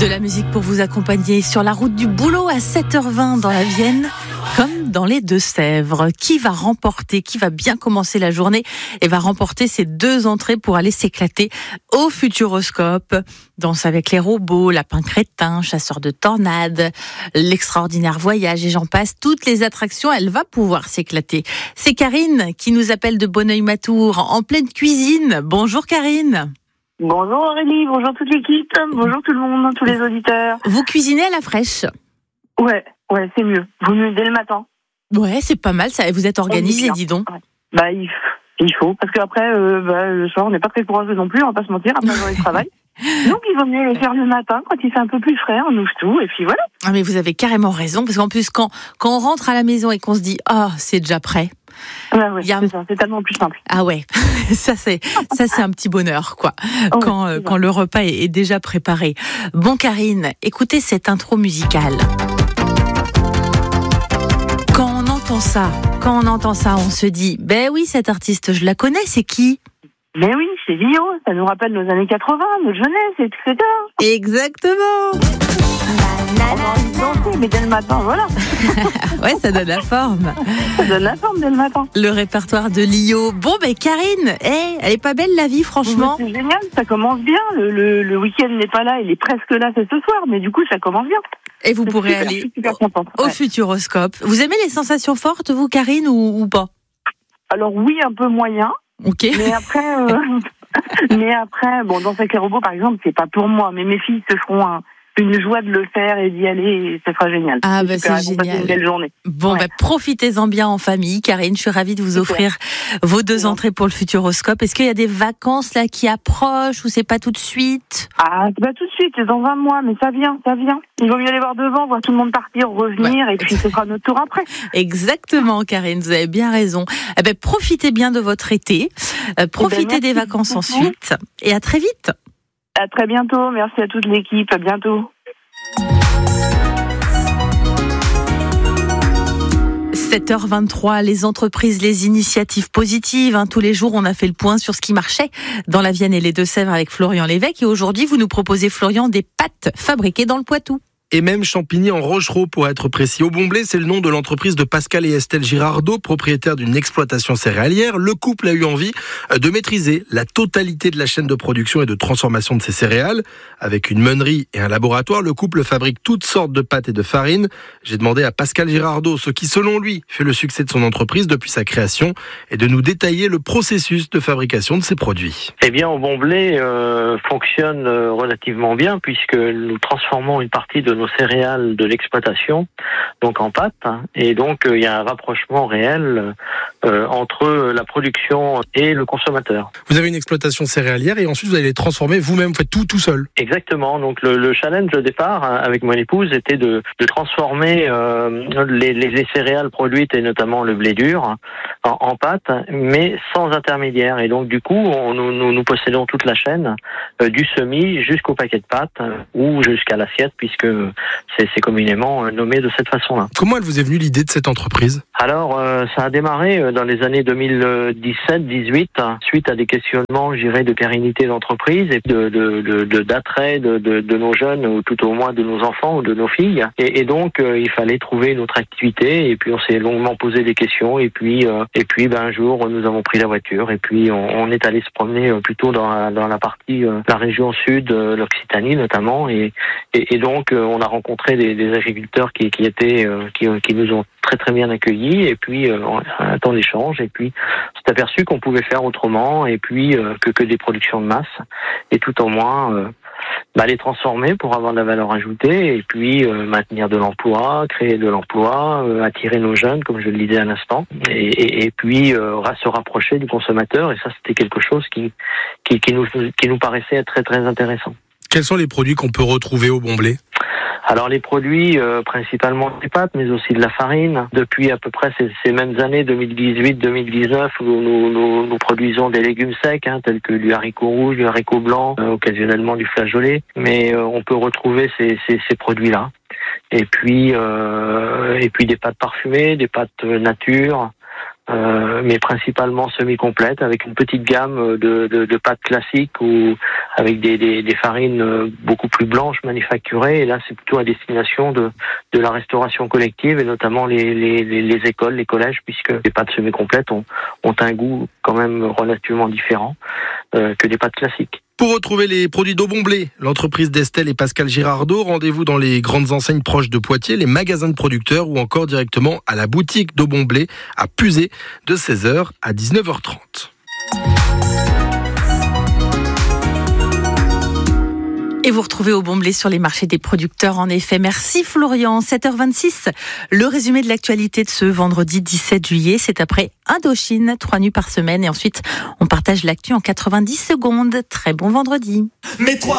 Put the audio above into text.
De la musique pour vous accompagner sur la route du boulot à 7h20 dans la Vienne, comme dans les Deux-Sèvres. Qui va bien commencer la journée et va remporter ces 2 entrées pour aller s'éclater au Futuroscope? Danse avec les robots, lapin crétin, chasseur de tornades, l'extraordinaire voyage et j'en passe. Toutes les attractions, elle va pouvoir s'éclater. C'est Karine qui nous appelle de Bonneuil-Matour en pleine cuisine. Bonjour Karine. Bonjour Aurélie, bonjour toute l'équipe, bonjour tout le monde, tous les auditeurs. Vous cuisinez à la fraîche? Ouais, c'est mieux. Vaut mieux dès le matin. Ouais, c'est pas mal ça. Et vous êtes organisé, dis donc. Ouais. Bah, il faut, parce qu'après, le soir, on n'est pas très courageux non plus, on va pas se mentir, après la journée de travail. Donc, il vaut mieux le faire le matin, quand il fait un peu plus frais, on ouvre tout, et puis voilà. Ah, mais vous avez carrément raison, parce qu'en plus, quand on rentre à la maison et qu'on se dit, c'est déjà prêt. Ouais, c'est ça, c'est tellement plus simple. Ah ouais, ça c'est un petit bonheur, quoi. Quand le repas est déjà préparé. Bon, Karine, écoutez cette intro musicale. Quand on entend ça, on se dit, ben oui, cette artiste, je la connais, c'est qui? Mais oui, c'est Lio, ça nous rappelle nos années 80, notre jeunesse, etc. Exactement. On a envie de danser, mais dès le matin, voilà. Ouais, ça donne la forme. Ça donne la forme dès le matin. Le répertoire de Lio. Bon, Karine, elle est pas belle la vie, franchement. C'est génial, ça commence bien. Le week-end n'est pas là, il est presque là, c'est ce soir, mais du coup, ça commence bien. Et vous pourrez aller au Futuroscope. Vous aimez les sensations fortes, vous, Karine, ou pas? Alors oui, un peu moyen. Ok. Mais après, Danse avec les robots, par exemple, c'est pas pour moi. Mais mes filles se feront une joie de le faire et d'y aller, et ça sera génial. Ah, c'est génial. Une belle journée. Bon, profitez-en bien en famille. Karine, je suis ravie de vous offrir vos 2 entrées pour le Futuroscope. Est-ce qu'il y a des vacances là qui approchent ou c'est pas tout de suite? Ah, c'est pas tout de suite, c'est dans 20 mois, mais ça vient. Il vaut mieux aller voir devant, voir tout le monde partir, revenir, et puis ce sera notre tour après. Exactement, Karine, vous avez bien raison. Profitez bien de votre été, profitez des vacances ensuite, et à très vite. À très bientôt, merci à toute l'équipe, à bientôt. 7h23, les entreprises, les initiatives positives. Tous les jours, on a fait le point sur ce qui marchait dans la Vienne et les Deux-Sèvres avec Florian Lévesque. Et aujourd'hui, vous nous proposez, Florian, des pâtes fabriquées dans le Poitou. Et même Champigny en Rochereau pour être précis. Au Bomblé, c'est le nom de l'entreprise de Pascal et Estelle Girardot, propriétaires d'une exploitation céréalière. Le couple a eu envie de maîtriser la totalité de la chaîne de production et de transformation de ces céréales. Avec une meunerie et un laboratoire, le couple fabrique toutes sortes de pâtes et de farines. J'ai demandé à Pascal Girardot ce qui, selon lui, fait le succès de son entreprise depuis sa création et de nous détailler le processus de fabrication de ces produits. Eh bien, au Bomblé fonctionne relativement bien puisque nous transformons une partie de nos céréales de l'exploitation, donc en pâte, et donc il y a un rapprochement réel entre la production et le consommateur. Vous avez une exploitation céréalière et ensuite vous allez les transformer vous-même, vous faites tout seul. Exactement, donc le challenge au départ avec mon épouse était de transformer les céréales produites et notamment le blé dur en pâte, mais sans intermédiaire, et donc du coup nous possédons toute la chaîne du semis jusqu'au paquet de pâte ou jusqu'à l'assiette puisque c'est communément nommé de cette façon-là. Comment elle vous est venue l'idée de cette entreprise? Alors, ça a démarré dans les années 2017-18, suite à des questionnements, je dirais, de pérennité d'entreprise et d'attrait de nos jeunes, ou tout au moins de nos enfants ou de nos filles. Et donc, il fallait trouver une autre activité. Et puis, on s'est longuement posé des questions. Et puis, un jour, nous avons pris la voiture. Et puis, on est allé se promener plutôt dans la partie, la région sud, l'Occitanie notamment. Et donc, on a rencontré des agriculteurs qui nous ont très très bien accueillis, et puis un temps d'échange, et puis s'est aperçu qu'on pouvait faire autrement, et puis que des productions de masse, et tout au moins les transformer pour avoir de la valeur ajoutée, et puis maintenir de l'emploi, créer de l'emploi, attirer nos jeunes, comme je le disais à l'instant, et puis se rapprocher du consommateur, et ça c'était quelque chose qui nous paraissait être très très intéressant. Quels sont les produits qu'on peut retrouver au Bomblé? Alors les produits, principalement des pâtes, mais aussi de la farine. Depuis à peu près ces mêmes années, 2018-2019, nous produisons des légumes secs, tels que du haricot rouge, du haricot blanc, occasionnellement du flageolet. Mais on peut retrouver ces produits-là. Et puis des pâtes parfumées, des pâtes nature, mais principalement semi-complète, avec une petite gamme de pâtes classiques ou avec des farines beaucoup plus blanches manufacturées. Et là, c'est plutôt à destination de la restauration collective et notamment les écoles, les collèges, puisque les pâtes semi-complètes ont un goût quand même relativement différent que les pâtes classiques. Pour retrouver les produits d'Au Bon Blé, l'entreprise d'Estelle et Pascal Girardot, rendez-vous dans les grandes enseignes proches de Poitiers, les magasins de producteurs ou encore directement à la boutique d'Au Bon Blé à Puzet de 16h à 19h30. Et vous retrouvez Au Bon Blé sur les marchés des producteurs, en effet. Merci Florian. 7h26, le résumé de l'actualité de ce vendredi 17 juillet. C'est après Indochine, 3 nuits par semaine. Et ensuite, on partage l'actu en 90 secondes. Très bon vendredi.